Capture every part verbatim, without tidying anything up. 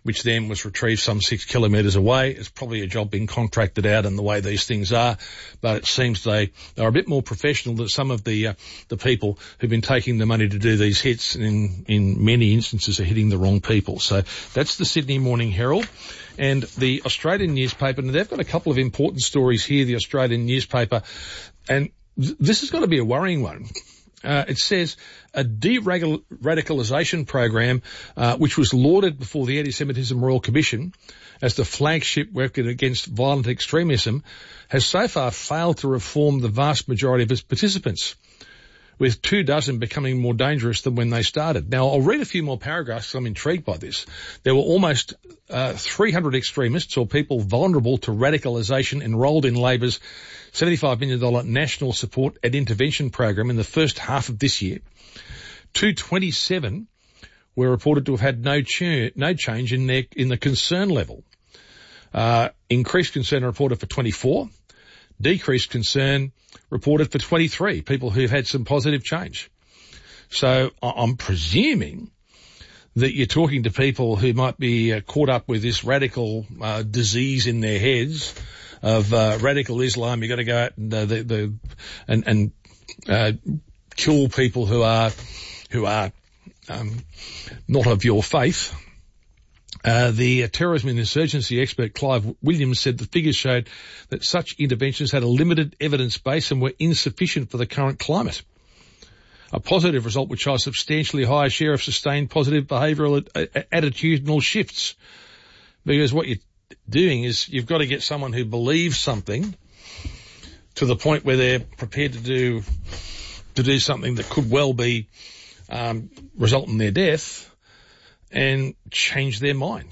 which then was retrieved some six kilometres away. It's probably a job being contracted out and the way these things are, but it seems they are a bit more professional than some of the uh, the people who've been taking the money to do these hits, and in, in many instances are hitting the wrong people. So that's the Sydney Morning Herald. And the Australian newspaper, and they've got a couple of important stories here, the Australian newspaper, and th- this has got to be a worrying one. Uh, it says a de-radicalisation program, uh, which was lauded before the Anti-Semitism Royal Commission as the flagship working against violent extremism, has so far failed to reform the vast majority of its participants, with two dozen becoming more dangerous than when they started. Now, I'll read a few more paragraphs. I'm intrigued by this. There were almost uh, three hundred extremists or people vulnerable to radicalisation enrolled in Labor's seventy-five million dollars National Support and Intervention Program in the first half of this year. two hundred twenty-seven were reported to have had no, ch- no change in their in the concern level. Uh, increased concern reported for twenty-four. Decreased concern reported for twenty-three, people who've had some positive change. So I'm presuming that you're talking to people who might be uh, caught up with this radical uh, disease in their heads of uh, radical Islam. You've got to go out and, uh, the, the, and, and uh, kill people who are who are um, not of your faith. Uh, the uh, terrorism and insurgency expert Clive Williams said the figures showed that such interventions had a limited evidence base and were insufficient for the current climate. A positive result would show a substantially higher share of sustained positive behavioural uh, attitudinal shifts. Because what you're doing is you've got to get someone who believes something to the point where they're prepared to do to do something that could well be um, result in their death, and change their mind.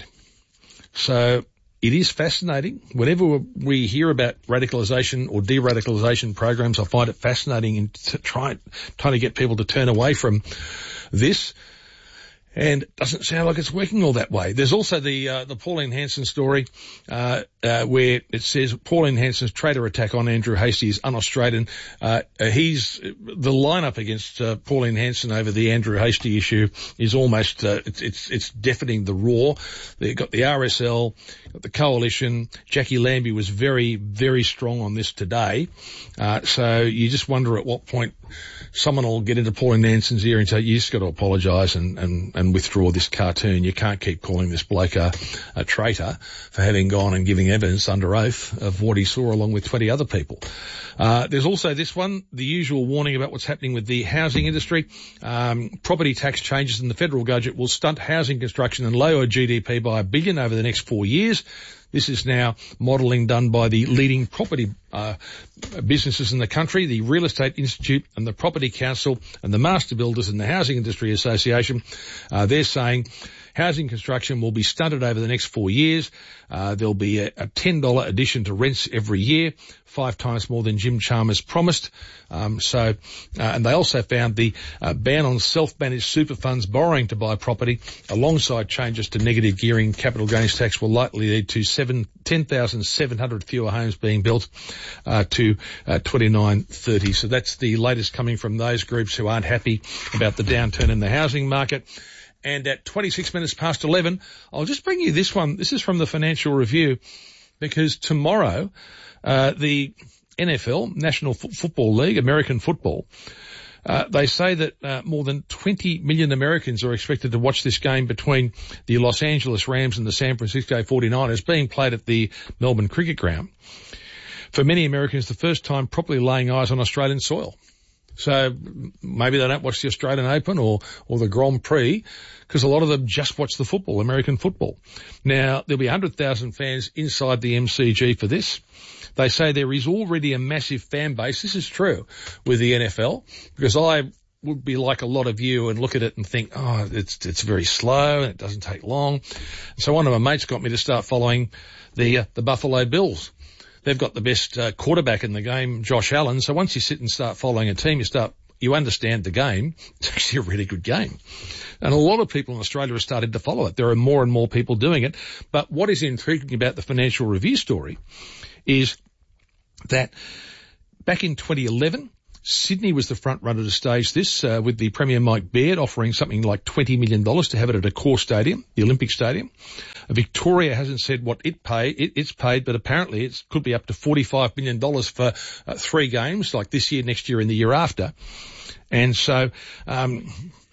So it is fascinating. Whenever we hear about radicalisation or de-radicalisation programs, I find it fascinating in t- try, trying to get people to turn away from this. And it doesn't sound like it's working all that way. There's also the uh, the Pauline Hanson story uh, uh, where it says Pauline Hanson's traitor attack on Andrew Hastie is un-Australian. Uh, he's the lineup against uh, Pauline Hanson over the Andrew Hastie issue is almost uh, it's, it's it's deafening the roar. They've got the R S L, got the Coalition. Jackie Lambie was very very strong on this today. Uh, so you just wonder at what point someone will get into Pauline Hanson's ear and say, you just got to apologise and, and, and withdraw this cartoon. You can't keep calling this bloke a, a traitor for having gone and giving evidence under oath of what he saw along with twenty other people. Uh, there's also this one, the usual warning about what's happening with the housing industry. Um, property tax changes in the federal budget will stunt housing construction and lower G D P by a billion over the next four years. This is now modelling done by the leading property uh, businesses in the country, the Real Estate Institute and the Property Council and the Master Builders and the Housing Industry Association. Uh, they're saying housing construction will be stunted over the next four years. Uh, there'll be a, a ten dollars addition to rents every year, five times more than Jim Chalmers promised. Um, so, uh, and they also found the uh, ban on self-managed super funds borrowing to buy property, alongside changes to negative gearing capital gains tax, will likely lead to seven, ten thousand seven hundred fewer homes being built uh, to uh, twenty-nine thirty. So that's the latest coming from those groups who aren't happy about the downturn in the housing market. And at twenty-six minutes past eleven, I'll just bring you this one. This is from the Financial Review, because tomorrow uh, the N F L, National F- Football League, American football, uh, they say that uh, more than twenty million Americans are expected to watch this game between the Los Angeles Rams and the San Francisco forty-niners, being played at the Melbourne Cricket Ground. For many Americans, the first time properly laying eyes on Australian soil. So maybe they don't watch the Australian Open or, or the Grand Prix, because a lot of them just watch the football, American football. Now, there'll be one hundred thousand fans inside the M C G for this. They say there is already a massive fan base. This is true with the N F L, because I would be like a lot of you and look at it and think, oh, it's it's very slow and it doesn't take long. So one of my mates got me to start following the uh, the Buffalo Bills. They've got the best uh, quarterback in the game, Josh Allen. So once you sit and start following a team, you start, you understand the game. It's actually a really good game. And a lot of people in Australia are starting to follow it. There are more and more people doing it. But what is intriguing about the Financial Review story is that back in twenty eleven, Sydney was the front runner to stage this, uh, with the Premier Mike Baird offering something like twenty million dollars to have it at a core stadium, the Olympic Stadium. Uh, Victoria hasn't said what it pay, it, it's paid, but apparently it could be up to forty-five million dollars for uh, three games, like this year, next year and the year after. And so, um,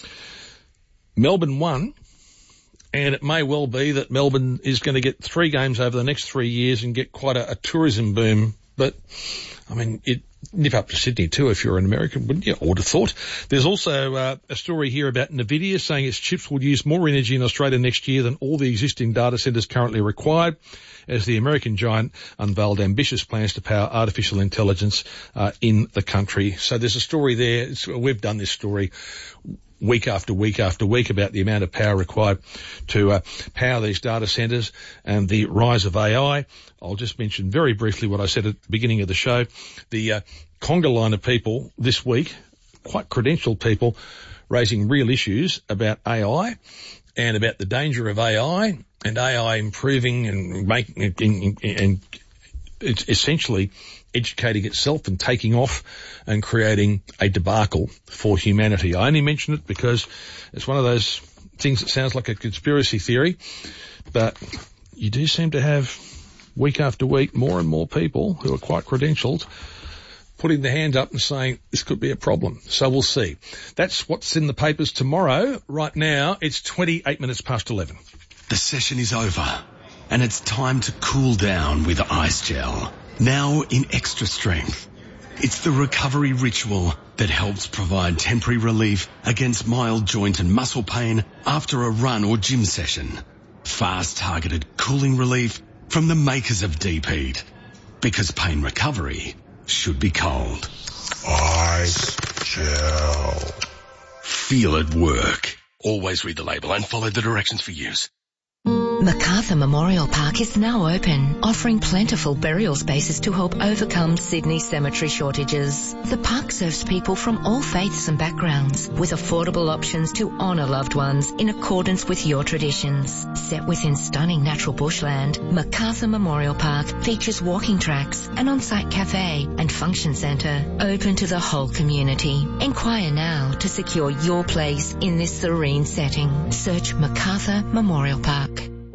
Melbourne won, and it may well be that Melbourne is going to get three games over the next three years and get quite a, a tourism boom. But, I mean, it nip up to Sydney too if you're an American, wouldn't you? I would have thought. There's also uh, a story here about NVIDIA saying its chips will use more energy in Australia next year than all the existing data centres currently required, as the American giant unveiled ambitious plans to power artificial intelligence uh, in the country. So there's a story there. It's, we've done this story week after week after week about the amount of power required to uh, power these data centres and the rise of A I. I'll just mention very briefly what I said at the beginning of the show. The uh, conga line of people this week, quite credentialed people, raising real issues about A I and about the danger of A I and A I improving and making it, and, and it's essentially educating itself and taking off and creating a debacle for humanity. I only mention it because it's one of those things that sounds like a conspiracy theory, but you do seem to have week after week more and more people who are quite credentialed putting their hand up and saying this could be a problem. So we'll see. That's what's in the papers tomorrow. Right now, it's twenty-eight minutes past eleven. The session is over, and it's time to cool down with Ice Gel. Now in extra strength. It's the recovery ritual that helps provide temporary relief against mild joint and muscle pain after a run or gym session. Fast targeted cooling relief from the makers of Deep Heat. Because pain recovery should be cold. Ice Gel. Feel it work. Always read the label and follow the directions for use. Macarthur Memorial Park is now open, offering plentiful burial spaces to help overcome Sydney's cemetery shortages. The park serves people from all faiths and backgrounds, with affordable options to honour loved ones in accordance with your traditions. Set within stunning natural bushland, Macarthur Memorial Park features walking tracks, an on-site cafe and function centre open to the whole community. Inquire now to secure your place in this serene setting. Search Macarthur Memorial Park.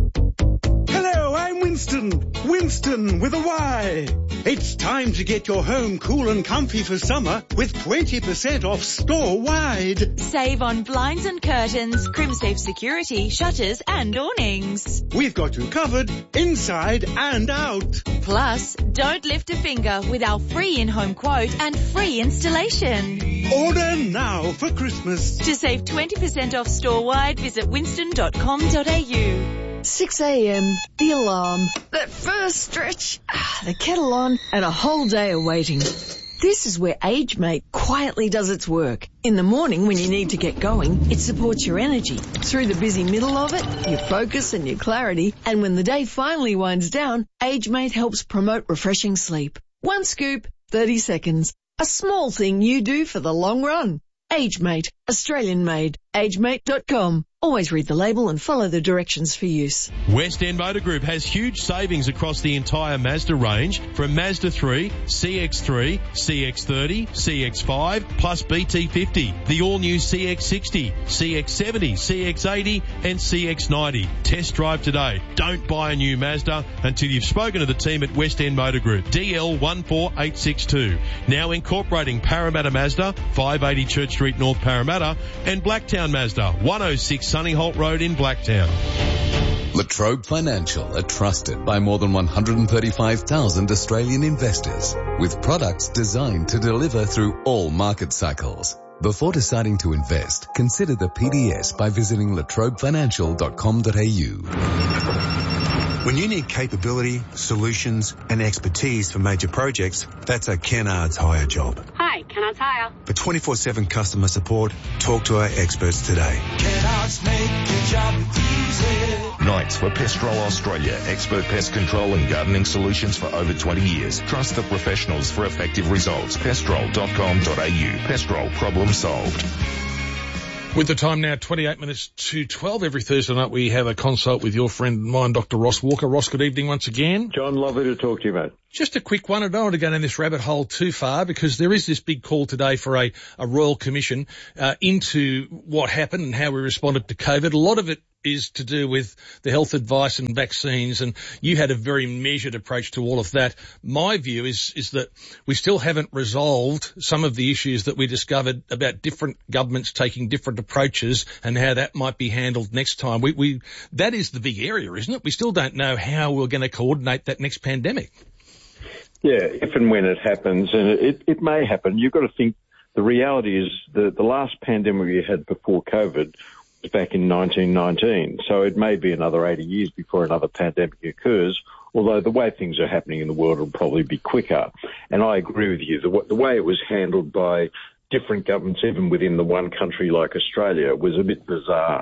Winston, Winston with a Y. It's time to get your home cool and comfy for summer with twenty percent off store-wide. Save on blinds and curtains, CrimSafe security, shutters and awnings. We've got you covered inside and out. Plus, don't lift a finger with our free in-home quote and free installation. Order now for Christmas. To save twenty percent off store-wide, visit winston dot com dot a u. six a.m, the alarm, that first stretch, ah, the kettle on, and a whole day of waiting. This is where AgeMate quietly does its work. In the morning when you need to get going, it supports your energy. Through the busy middle of it, your focus and your clarity. And when the day finally winds down, AgeMate helps promote refreshing sleep. One scoop, thirty seconds. A small thing you do for the long run. AgeMate, Australian made. agemate dot com. Always read the label and follow the directions for use. West End Motor Group has huge savings across the entire Mazda range, from Mazda three, C X three, C X thirty, C X five, plus B T fifty, the all-new C X sixty, C X seventy, C X eighty and C X ninety. Test drive today. Don't buy a new Mazda until you've spoken to the team at West End Motor Group. D L one four eight six two. Now incorporating Parramatta Mazda, five eighty Church Street North Parramatta, and Blacktown Mazda, one oh six Sunnyholt Road in Blacktown. Latrobe Financial are trusted by more than one hundred thirty-five thousand Australian investors, with products designed to deliver through all market cycles. Before deciding to invest, consider the P D S by visiting latrobe financial dot com dot a u. When you need capability, solutions and expertise for major projects, that's a Kennards Hire job. Hi, Kennards Hire. For twenty-four seven customer support, talk to our experts today. Kennards make your job easy. Knights for Pestrol Australia, expert pest control and gardening solutions for over twenty years. Trust the professionals for effective results. pestrol dot com dot a u. Pestrol, problem solved. With the time now, twenty-eight minutes to twelve. Every Thursday night we have a consult with your friend of mine, Doctor Ross Walker. Ross, good evening once again. John, lovely to talk to you, mate. Just a quick one. I don't want to go down this rabbit hole too far because there is this big call today for a, a Royal Commission uh, into what happened and how we responded to COVID. A lot of it is to do with the health advice and vaccines, and you had a very measured approach to all of that. My view is is that we still haven't resolved some of the issues that we discovered about different governments taking different approaches and how that might be handled next time. We, we that is the big area, isn't it? We still don't know how we're going to coordinate that next pandemic. Yeah, if and when it happens, and it, it may happen, you've got to think the reality is the, the last pandemic we had before COVID was back in nineteen nineteen. So it may be another eighty years before another pandemic occurs, although the way things are happening in the world will probably be quicker. And I agree with you. The, the way it was handled by different governments, even within the one country like Australia, was a bit bizarre.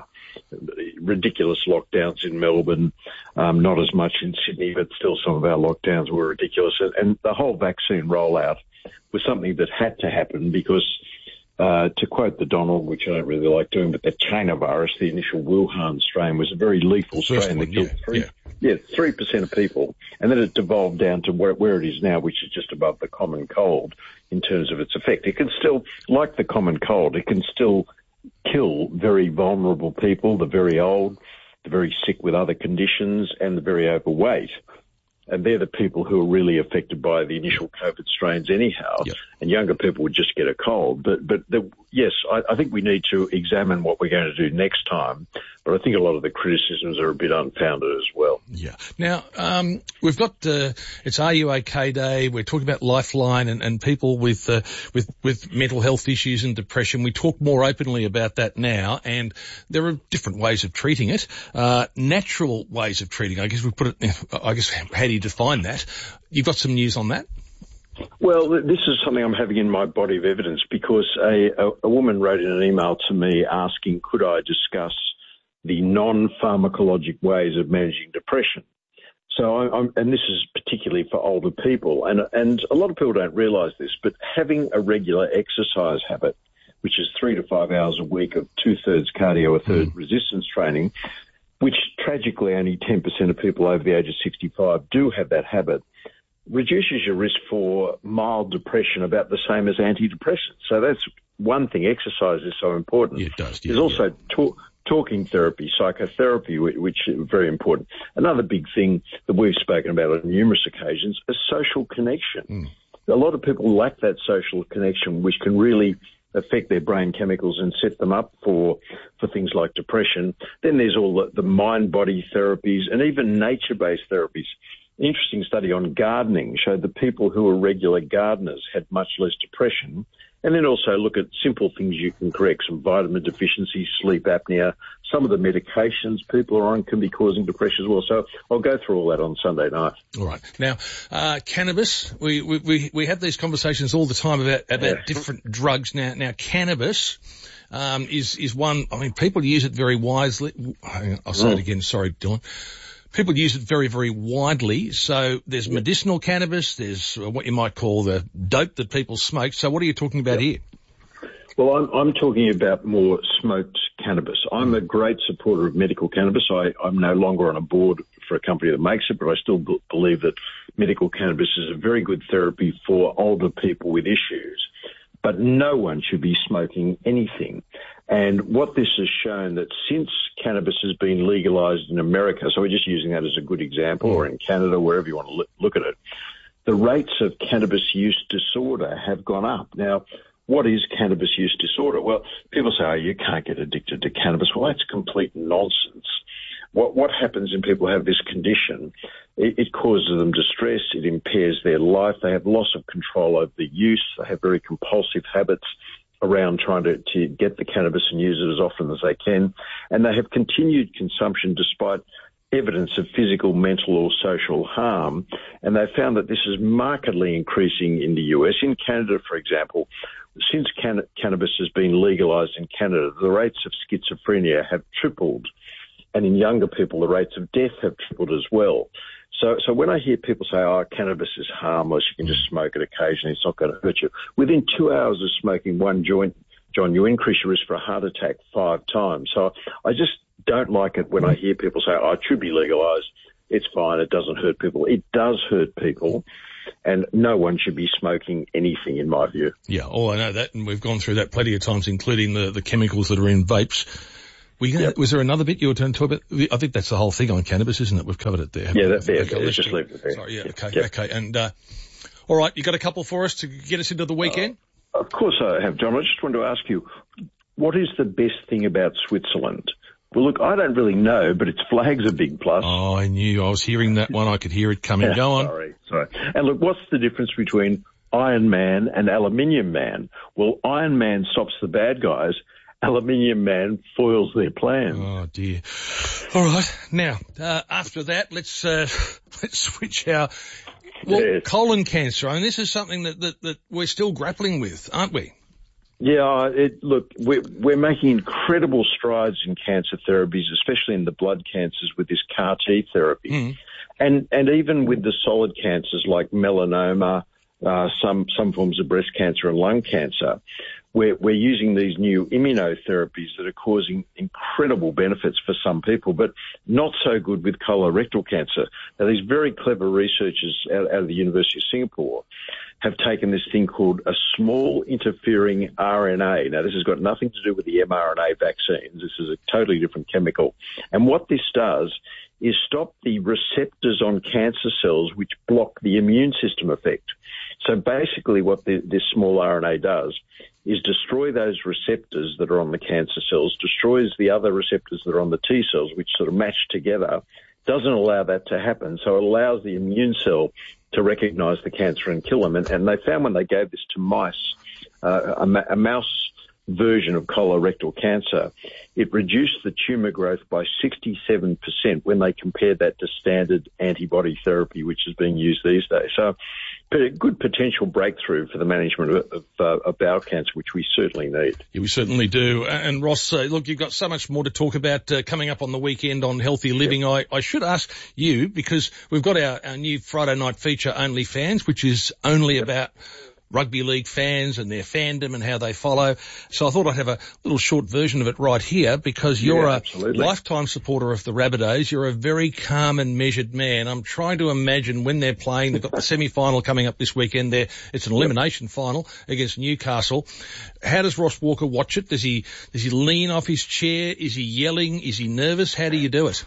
Ridiculous lockdowns in Melbourne, um, not as much in Sydney, but still some of our lockdowns were ridiculous. And, and the whole vaccine rollout was something that had to happen because, uh, to quote the Donald, which I don't really like doing, but the China virus, the initial Wuhan strain, was a very lethal strain that killed three, yeah, yeah, three percent of people. And then it devolved down to where, where it is now, which is just above the common cold in terms of its effect. It can still, like the common cold, it can still kill very vulnerable people, the very old, the very sick with other conditions, and the very overweight. And they're the people who are really affected by the initial COVID strains anyhow. Yep. And younger people would just get a cold. But, but the, yes, I, I think we need to examine what we're going to do next time. But I think a lot of the criticisms are a bit unfounded as well. Yeah. Now, um, we've got, uh, it's Are You OK Day. We're talking about Lifeline and, and people with, uh, with, with mental health issues and depression. We talk more openly about that now, and there are different ways of treating it. Uh, natural ways of treating, I guess we put it, I guess, how do you define that? You've got some news on that? Well, this is something I'm having in my body of evidence because a, a, a woman wrote in an email to me asking, could I discuss the non-pharmacologic ways of managing depression? So, I, I'm, and this is particularly for older people, and and a lot of people don't realise this, but having a regular exercise habit, which is three to five hours a week of two-thirds cardio, a third mm. resistance training, which tragically only ten percent of people over the age of sixty-five do have that habit, reduces your risk for mild depression about the same as antidepressants. So that's one thing. Exercise is so important. Yeah, it does. Yeah, There's also yeah. talk. Talking therapy, psychotherapy, which is very important. Another big thing that we've spoken about on numerous occasions is social connection. Mm. A lot of people lack that social connection, which can really affect their brain chemicals and set them up for, for things like depression. Then there's all the, the mind-body therapies and even nature-based therapies. An interesting study on gardening showed that people who are regular gardeners had much less depression. And then also look at simple things you can correct, some vitamin deficiency, sleep apnea. Some of the medications people are on can be causing depression as well. So I'll go through all that on Sunday night. All right. Now, uh, cannabis, we, we, we, we have these conversations all the time about, about yeah. different drugs. Now, now cannabis, um, is, is one, I mean, people use it very wisely. I'll say mm. it again. Sorry, Dylan. People use it very, very widely. So there's medicinal cannabis, there's what you might call the dope that people smoke. So what are you talking about yep. here? Well, I'm, I'm talking about more smoked cannabis. I'm a great supporter of medical cannabis. I, I'm no longer on a board for a company that makes it, but I still b- believe that medical cannabis is a very good therapy for older people with issues. But no one should be smoking anything. And what this has shown that since cannabis has been legalized in America, so we're just using that as a good example, or in Canada, wherever you want to look at it, the rates of cannabis use disorder have gone up. Now, what is cannabis use disorder? Well, people say, oh, you can't get addicted to cannabis. Well, that's complete nonsense. What what happens when people have this condition, it, it causes them distress, it impairs their life, they have loss of control over the use, they have very compulsive habits around trying to, to get the cannabis and use it as often as they can, and they have continued consumption despite evidence of physical, mental or social harm, and they found that this is markedly increasing in the U S. In Canada, for example, since can- cannabis has been legalized in Canada, the rates of schizophrenia have tripled. And in younger people, the rates of death have tripled as well. So, so when I hear people say, oh, cannabis is harmless, you can just smoke it occasionally, it's not going to hurt you. Within two hours of smoking one joint, John, you increase your risk for a heart attack five times. So I just don't like it when I hear people say, oh, it should be legalised. It's fine. It doesn't hurt people. It does hurt people. And no one should be smoking anything, in my view. Yeah, oh, I know that, and we've gone through that plenty of times, including the, the chemicals that are in vapes. Were you gonna, yep. Was there another bit you were going to talk about? I think that's the whole thing on cannabis, isn't it? We've covered it there. Yeah, that's it. Okay, let's just leave it there. Sorry, yeah, yep. okay, yep. okay. And, uh, all right, you got a couple for us to get us into the weekend? Uh, of course I have, John. I just wanted to ask you, what is the best thing about Switzerland? Well, look, I don't really know, but its flag's a big plus. Oh, I knew. I was hearing that one. I could hear it coming. Go on. Sorry, sorry. And look, what's the difference between Iron Man and Aluminium Man? Well, Iron Man stops the bad guys. Aluminium Man foils their plan. Oh, dear. All right. Now, uh, after that, let's uh, let's switch our... Well, yes. Colon cancer. I mean, this is something that, that, that we're still grappling with, aren't we? Yeah, it, look, we're, we're making incredible strides in cancer therapies, especially in the blood cancers with this C A R T therapy. Mm. And, and even with the solid cancers like melanoma, uh, some, some forms of breast cancer and lung cancer, we're, we're using these new immunotherapies that are causing incredible benefits for some people, but not so good with colorectal cancer. Now, these very clever researchers out, out of the University of Singapore have taken this thing called a small interfering R N A. Now, this has got nothing to do with the mRNA vaccines. This is a totally different chemical. And what this does is stop the receptors on cancer cells which block the immune system effect. So basically what the, this small R N A does is destroy those receptors that are on the cancer cells, destroys the other receptors that are on the T cells, which sort of match together, doesn't allow that to happen. So it allows the immune cell to recognize the cancer and kill them. And, and they found when they gave this to mice, uh, a, a mouse version of colorectal cancer, it reduced the tumor growth by sixty-seven percent when they compared that to standard antibody therapy, which is being used these days. So a good potential breakthrough for the management of, of, uh, of bowel cancer, which we certainly need. Yeah, we certainly do. And Ross, uh, look, you've got so much more to talk about uh, coming up on the weekend on Healthy Living. Yep. I, I should ask you, because we've got our, our new Friday night feature, Only Fans, which is only yep. about rugby league fans and their fandom and how they follow. So I thought I'd have a little short version of it right here, because you're yeah, a absolutely. lifetime supporter of the Rabbitohs. You're a very calm and measured man. I'm trying to imagine when they're playing. They've got the semi-final coming up this weekend. There, it's an elimination yep. final against Newcastle. How does Ross Walker watch it? Does he does he lean off his chair? Is he yelling? Is he nervous? How do you do it?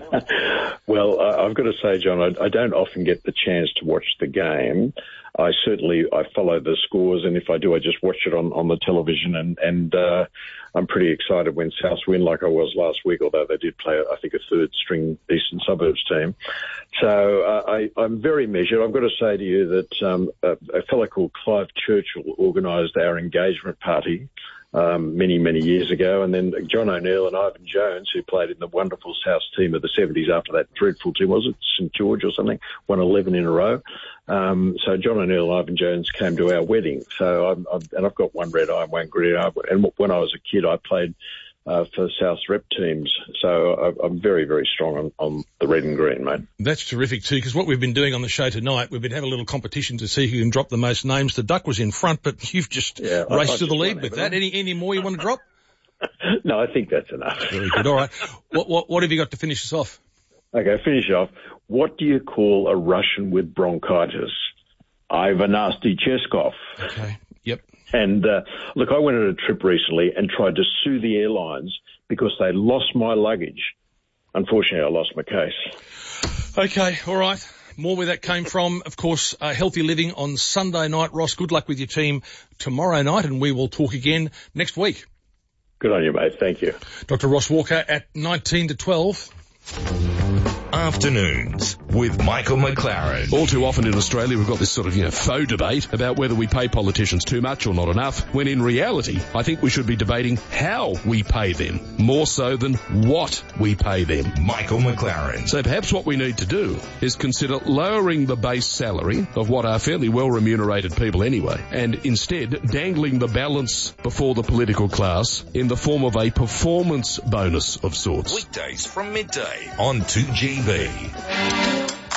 Well, uh, I've got to say, John, I, I don't often get the chance to watch the game. I certainly, I follow the scores, and if I do, I just watch it on, on the television, and, and, uh, I'm pretty excited when Souths win, like I was last week, although they did play, I think, a third string Eastern Suburbs team. So, uh, I, I'm very measured. I've got to say to you that, um, a, a fellow called Clive Churchill organised our engagement party, um, many, many years ago. And then John O'Neill and Ivan Jones, who played in the wonderful Souths team of the seventies after that dreadful team, was it St George or something, won eleven in a row. Um, so John O'Neill and Ivan Jones came to our wedding. So I'm, I'm, and I've got one red eye and one green eye. And when I was a kid, I played uh, for South's rep teams. So I, I'm very, very strong on, on the red and green, mate. That's terrific too, because what we've been doing on the show tonight, we've been having a little competition to see who can drop the most names. The Duck was in front, but you've just yeah, raced I, I to the lead won, with that. Any, any more you want to drop? No, I think that's enough. Very good. All right. What, what, what have you got to finish us off? Okay, finish off. What do you call a Russian with bronchitis? Ivanasty Cheskov. Okay, yep. And, uh, look, I went on a trip recently and tried to sue the airlines because they lost my luggage. Unfortunately, I lost my case. Okay, all right. More where that came from. Of course, uh, Healthy Living on Sunday night. Ross, good luck with your team tomorrow night, and we will talk again next week. Good on you, mate. Thank you. Doctor Ross Walker at nineteen to twelve. Afternoons with Michael McLaren. All too often in Australia we've got this sort of, you know, faux debate about whether we pay politicians too much or not enough, when in reality I think we should be debating how we pay them, more so than what we pay them. Michael McLaren. So perhaps what we need to do is consider lowering the base salary of what are fairly well remunerated people anyway, and instead dangling the balance before the political class in the form of a performance bonus of sorts. Weekdays from midday on two G B. At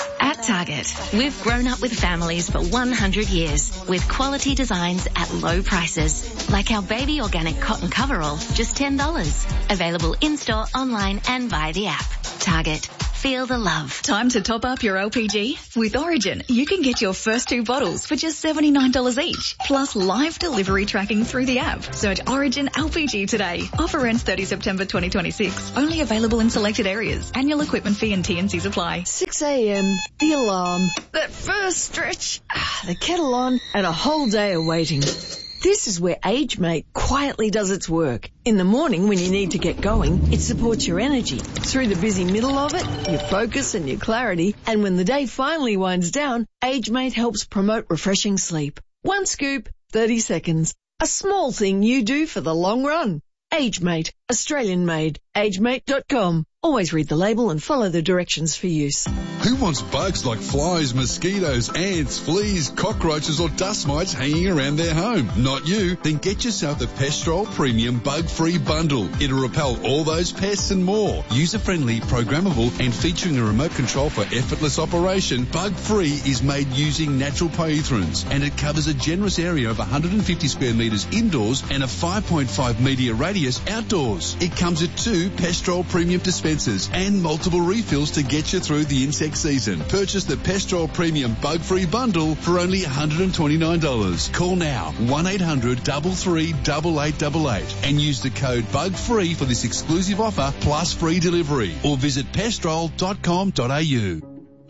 Target. We've grown up with families for one hundred years with quality designs at low prices. Like our baby organic cotton coverall, just ten dollars. Available in-store, online and via the app. Target. Feel the love. Time to top up your L P G? With Origin, you can get your first two bottles for just seventy-nine dollars each, plus live delivery tracking through the app. Search Origin L P G today. Offer ends thirtieth September twenty twenty-six. Only available in selected areas. Annual equipment fee and T and Cs apply. six a.m, the alarm, that first stretch, the kettle on, and a whole day of waiting. This is where AgeMate quietly does its work. In the morning when you need to get going, it supports your energy. Through the busy middle of it, your focus and your clarity. And when the day finally winds down, AgeMate helps promote refreshing sleep. One scoop, thirty seconds. A small thing you do for the long run. AgeMate, Australian made. agemate dot com. Always read the label and follow the directions for use. Who wants bugs like flies, mosquitoes, ants, fleas, cockroaches or dust mites hanging around their home? Not you. Then get yourself the Pestrol Premium Bug-Free Bundle. It'll repel all those pests and more. User-friendly, programmable and featuring a remote control for effortless operation, Bug-Free is made using natural pyrethrins and it covers a generous area of one hundred fifty square metres indoors and a five point five metre radius outdoors. It comes with two Pestrol Premium dispensers and multiple refills to get you through the insect season. Purchase the Pestrol Premium Bug-Free Bundle for only one hundred twenty-nine dollars. Call now one eight hundred three three eight eight eight eight and use the code BUGFREE for this exclusive offer plus free delivery or visit pestrol dot com dot a u.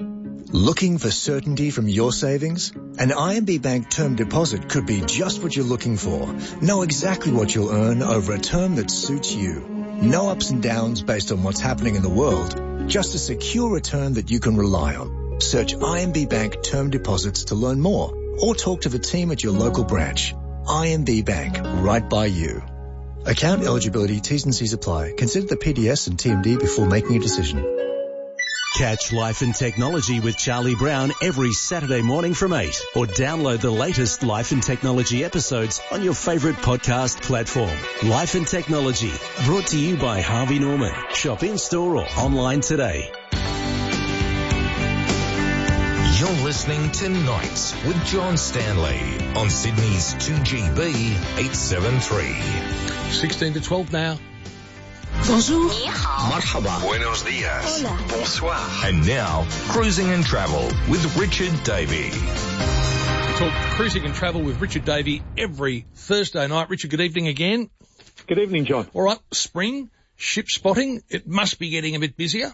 Looking for certainty from your savings? An I M B Bank term deposit could be just what you're looking for. Know exactly what you'll earn over a term that suits you. No ups and downs based on what's happening in the world. Just a secure return that you can rely on. Search I M B Bank term deposits to learn more or talk to the team at your local branch. I M B Bank, right by you. Account eligibility, T's and C's apply. Consider the P D S and T M D before making a decision. Catch Life and Technology with Charlie Brown every Saturday morning from eight or download the latest Life and Technology episodes on your favourite podcast platform. Life and Technology, brought to you by Harvey Norman. Shop in-store or online today. You're listening to Nights with John Stanley on Sydney's two G B eight seven three. sixteen to twelve now. Bonjour. Marhaba. Buenos dias. Hola. Bonsoir. And now, Cruising and Travel with Richard Davey. Talk cruising and travel with Richard Davey every Thursday night. Richard, good evening again. Good evening, John. All right, spring, ship spotting, it must be getting a bit busier.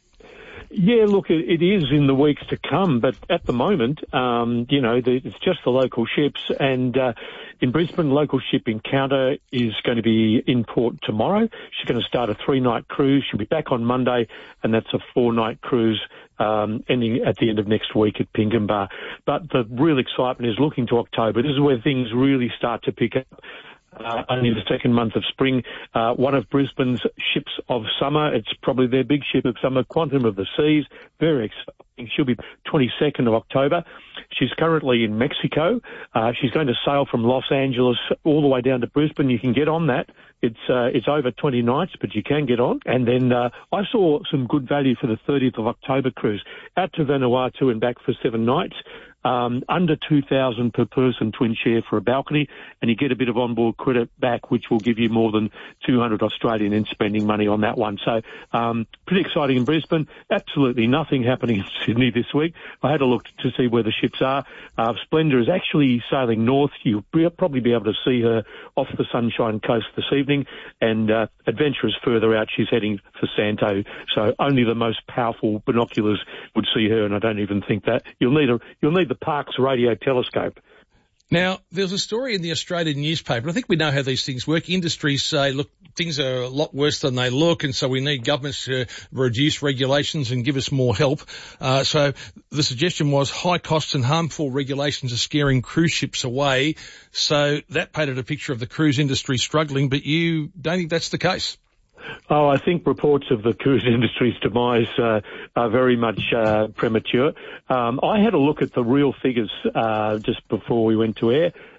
Yeah, look, it, it is in the weeks to come, but at the moment, um, you know, the, it's just the local ships, and uh, in Brisbane, local ship Encounter is going to be in port tomorrow. She's going to start a three-night cruise. She'll be back on Monday, and that's a four-night cruise um, ending at the end of next week at Pinkenba. But the real excitement is looking to October. This is where things really start to pick up. Uh, only the second month of spring. Uh, one of Brisbane's ships of summer. It's probably their big ship of summer, Quantum of the Seas. Very exciting. She'll be twenty-second of October. She's currently in Mexico. Uh, she's going to sail from Los Angeles all the way down to Brisbane. You can get on that. It's uh, it's over twenty nights, but you can get on. And then uh, I saw some good value for the thirtieth of October cruise out to Vanuatu and back for seven nights. Um, under two thousand per person twin share for a balcony, and you get a bit of onboard credit back, which will give you more than two hundred Australian in spending money on that one. So, um, pretty exciting in Brisbane. Absolutely nothing happening in Sydney this week. I had a look to see where the ships are. Uh, Splendor is actually sailing north. You'll be, probably be able to see her off the Sunshine Coast this evening, and uh, Adventure is further out. She's heading for Santo, so only the most powerful binoculars would see her, and I don't even think that. You'll need a, you'll need the Parkes radio telescope. Now, there's a story in the Australian newspaper. I think we know how these things work. Industries say, look, things are a lot worse than they look, and so we need governments to reduce regulations and give us more help. Uh, so the suggestion was high costs and harmful regulations are scaring cruise ships away. So that painted a picture of the cruise industry struggling, but you don't think that's the case? Oh, I think reports of the cruise industry's demise uh, are very much uh, premature. Um, I had a look at the real figures uh, just before we went to air,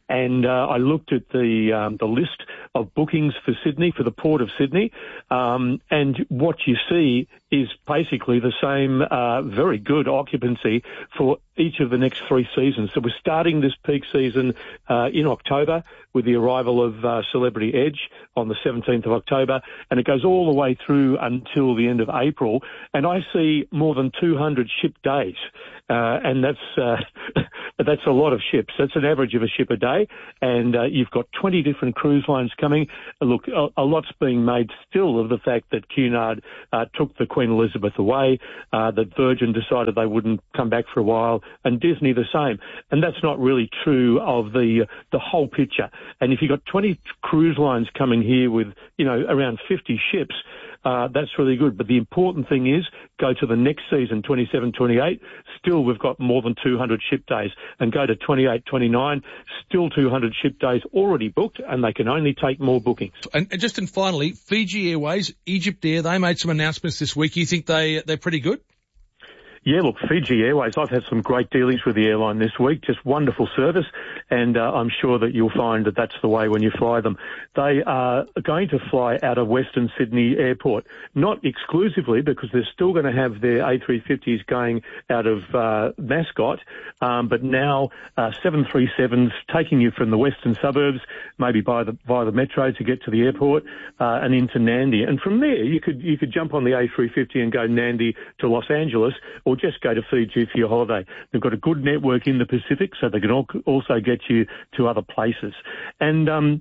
and uh, I looked at the um, the list of bookings for Sydney, for the Port of Sydney, um, and what you see is basically the same uh, very good occupancy for each of the next three seasons. So we're starting this peak season uh, in October with the arrival of uh, Celebrity Edge on the seventeenth of October, and it goes all the way through until the end of April, and I see more than two hundred ship days. Uh, and that's uh, that's a lot of ships. That's an average of a ship a day, and uh, you've got twenty different cruise lines coming. Look, a, a lot's being made still of the fact that Cunard uh, took the Queen Elizabeth away, uh, that Virgin decided they wouldn't come back for a while, and Disney the same. And that's not really true of the the whole picture. And if you've got twenty cruise lines coming here with, you know, around fifty ships, Uh, that's really good. But the important thing is go to the next season, twenty-seven twenty-eight. Still, we've got more than two hundred ship days. And go to twenty-eight twenty-nine. Still two hundred ship days already booked, and they can only take more bookings. And, and just and finally, Fiji Airways, Egypt Air, they made some announcements this week. You think they, they're pretty good? Yeah, look, Fiji Airways, I've had some great dealings with the airline this week, just wonderful service, and uh, I'm sure that you'll find that that's the way when you fly them. They are going to fly out of Western Sydney Airport, not exclusively because they're still going to have their A three fifties going out of uh, Mascot, um, but now uh, seven thirty-sevens taking you from the western suburbs, maybe by the, via the metro to get to the airport, uh, and into Nandi. And from there, you could, you could jump on the A three fifty and go Nandi to Los Angeles, or just go to Fiji for your holiday. They've got a good network in the Pacific, so they can also get you to other places. And um,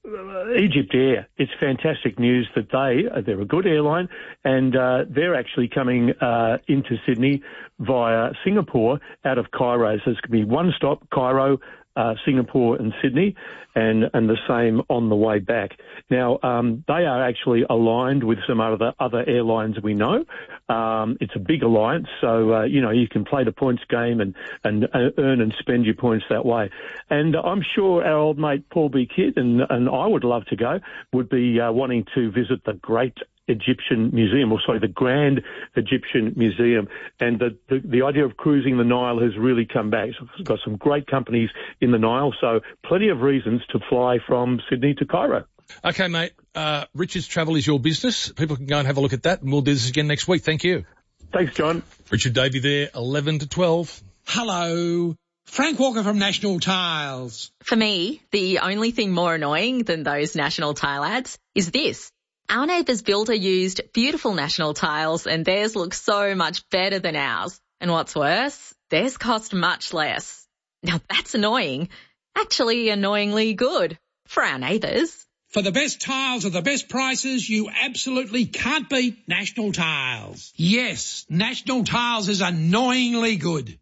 Egypt Air, it's fantastic news that they, they're a good airline, and uh, they're actually coming uh, into Sydney via Singapore out of Cairo. So it's going to be one stop, Cairo, Uh, Singapore and Sydney, and, and the same on the way back. Now, um, they are actually aligned with some other other airlines we know. Um, it's a big alliance, so, uh, you know, you can play the points game and, and uh, earn and spend your points that way. And I'm sure our old mate Paul B. Kidd, and, and I would love to go, would be uh, wanting to visit the great Egyptian Museum, or sorry, the Grand Egyptian Museum. And the, the, the idea of cruising the Nile has really come back. So it's got some great companies in the Nile, so plenty of reasons to fly from Sydney to Cairo. Okay, mate. Uh, Richard's Travel is your business. People can go and have a look at that, and we'll do this again next week. Thank you. Thanks, John. Richard Davey there, eleven to twelve. Hello. Frank Walker from National Tiles. For me, the only thing more annoying than those National Tile ads is this. Our neighbour's builder used beautiful National Tiles, and theirs looks so much better than ours. And what's worse, theirs cost much less. Now that's annoying. Actually annoyingly good for our neighbours. For the best tiles at the best prices, you absolutely can't beat National Tiles. Yes, National Tiles is annoyingly good.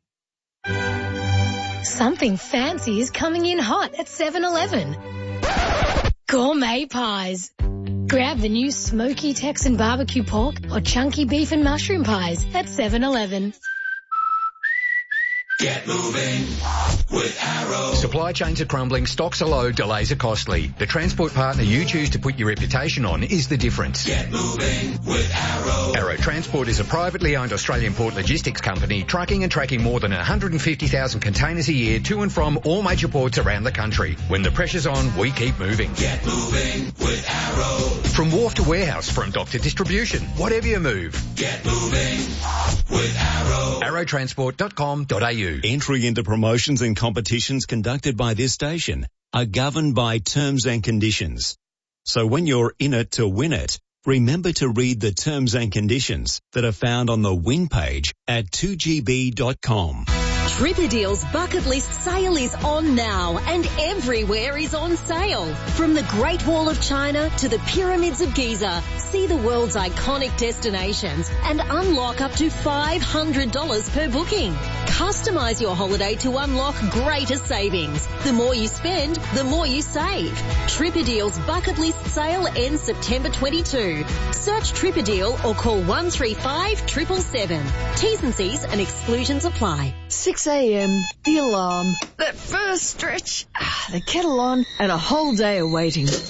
Something fancy is coming in hot at seven eleven. Gourmet pies. Grab the new smoky Texan barbecue pork or chunky beef and mushroom pies at seven eleven. Get moving with Arrow. Supply chains are crumbling, stocks are low, delays are costly. The transport partner you choose to put your reputation on is the difference. Get moving with Arrow. Arrow Transport is a privately owned Australian port logistics company trucking and tracking more than one hundred fifty thousand containers a year to and from all major ports around the country. When the pressure's on, we keep moving. Get moving with Arrow. From wharf to warehouse, from dock to distribution, whatever you move. Get moving with Arrow. arrow transport dot com dot a u. Entry into promotions and competitions conducted by this station are governed by terms and conditions. So when you're in it to win it, remember to read the terms and conditions that are found on the win page at two g b dot com. Tripadeal's bucket list sale is on now, and everywhere is on sale. From the Great Wall of China to the Pyramids of Giza, see the world's iconic destinations and unlock up to five hundred dollars per booking. Customize your holiday to unlock greater savings. The more you spend, the more you save. Tripadeal's bucket list sale ends September twenty-second. Search Tripadeal or call one three five, seven seven seven. T's and C's and exclusions apply. six a.m, the alarm, that first stretch, ah, the kettle on, and a whole day of waiting.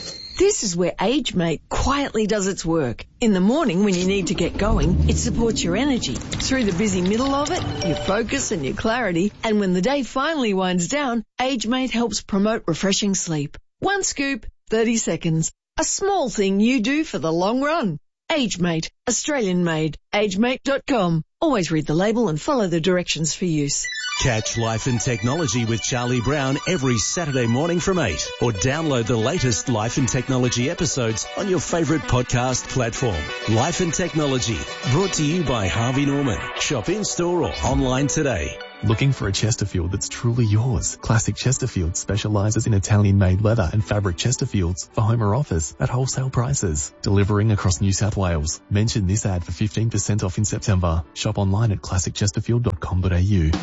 This is where AgeMate quietly does its work. In the morning when you need to get going, it supports your energy. Through the busy middle of it, your focus and your clarity. And when the day finally winds down, AgeMate helps promote refreshing sleep. One scoop, thirty seconds. A small thing you do for the long run. AgeMate, Australian made. agemate dot com. Always read the label and follow the directions for use. Catch Life and Technology with Charlie Brown every Saturday morning from eight, or download the latest Life and Technology episodes on your favourite podcast platform. Life and Technology, brought to you by Harvey Norman. Shop in-store or online today. Looking for a Chesterfield that's truly yours? Classic Chesterfield specialises in Italian-made leather and fabric Chesterfields for home or office at wholesale prices. Delivering across New South Wales. Mention this ad for fifteen percent off in September. Shop online at classic chesterfield dot com dot a u.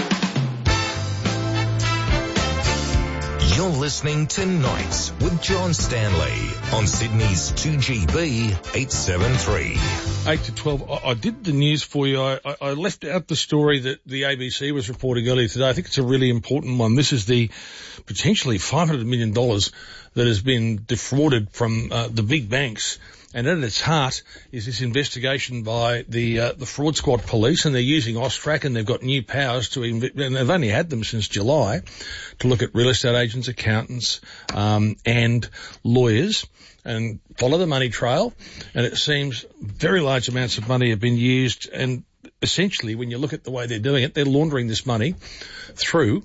You're listening to Nights with John Stanley on Sydney's two G B eight seventy-three. eight to twelve. I, I did the news for you. I, I left out the story that the A B C was reporting earlier today. I think it's a really important one. This is the potentially five hundred million dollars that has been defrauded from uh, the big banks. And at its heart is this investigation by the uh, the fraud squad police, and they're using Austrac, and they've got new powers to, inv- and they've only had them since July, to look at real estate agents, accountants, um, and lawyers, and follow the money trail. And it seems very large amounts of money have been used, and essentially, when you look at the way they're doing it, they're laundering this money through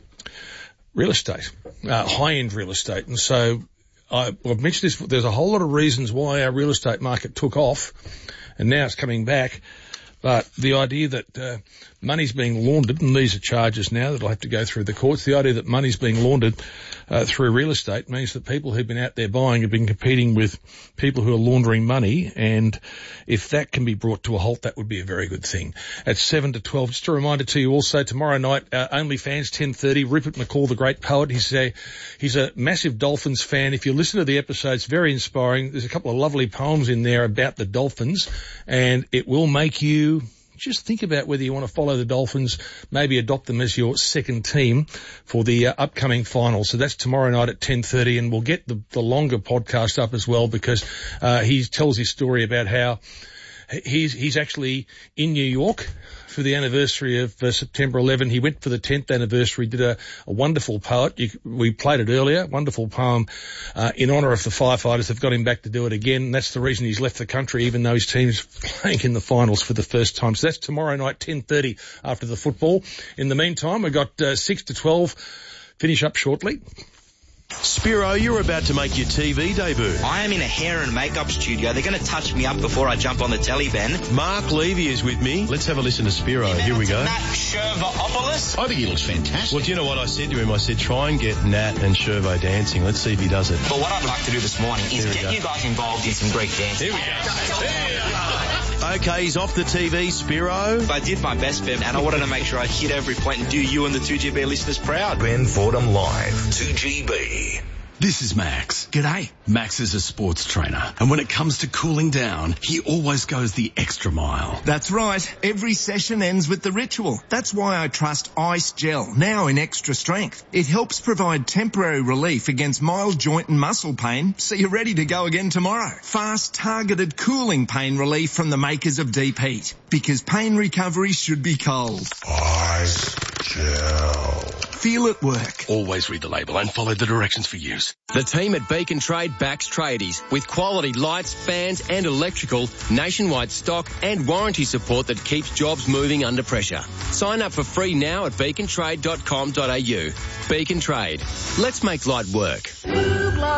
real estate, uh, high-end real estate. And so I, I've mentioned this, there's a whole lot of reasons why our real estate market took off, and now it's coming back. But the idea that uh, money's being laundered, and these are charges now that'll have to go through the courts, the idea that money's being laundered uh, through real estate means that people who've been out there buying have been competing with people who are laundering money, and if that can be brought to a halt, that would be a very good thing. At seven to twelve, just a reminder to you also, tomorrow night, uh, OnlyFans, ten thirty, Rupert McCall, the great poet, he's a, he's a massive Dolphins fan. If you listen to the episodes, very inspiring. There's a couple of lovely poems in there about the Dolphins, and it will make you just think about whether you want to follow the Dolphins, maybe adopt them as your second team for the uh, upcoming final. So that's tomorrow night at ten thirty, and we'll get the, the longer podcast up as well, because uh, he tells his story about how he's he's actually in New York for the anniversary of uh, September eleventh. He went for the tenth anniversary, did a, a wonderful poet. You, we played it earlier, wonderful poem uh, in honour of the firefighters. They've got him back to do it again. And that's the reason he's left the country, even though his team's playing in the finals for the first time. So that's tomorrow night, ten thirty, after the football. In the meantime, we've got uh, six to twelve. Finish up shortly. Spiro, you're about to make your T V debut. I am in a hair and makeup studio. They're going to touch me up before I jump on the telly, Ben. Mark Levy is with me. Let's have a listen to Spiro. Here we go. Nat Shervopoulos. I think he looks fantastic. Well, do you know what I said to him? I said, try and get Nat and Shervo dancing. Let's see if he does it. But what I'd like to do this morning is get go. you guys involved in some Greek dancing. Here we go. There Okay, he's off the T V, Spiro. I did my best, Ben, and I wanted to make sure I hit every point and do you and the two G B listeners proud. Ben Fordham Live, two G B. This is Max. G'day. Max is a sports trainer, and when it comes to cooling down, he always goes the extra mile. That's right. Every session ends with the ritual. That's why I trust Ice Gel, now in extra strength. It helps provide temporary relief against mild joint and muscle pain, so you're ready to go again tomorrow. Fast, targeted cooling pain relief from the makers of Deep Heat, because pain recovery should be cold. Ice Gel. Feel it work. Always read the label and follow the directions for use. The team at Beacon Trade backs tradies with quality lights, fans and electrical, nationwide stock and warranty support that keeps jobs moving under pressure. Sign up for free now at beacon trade dot com dot a u. Beacon Trade. Let's make light work.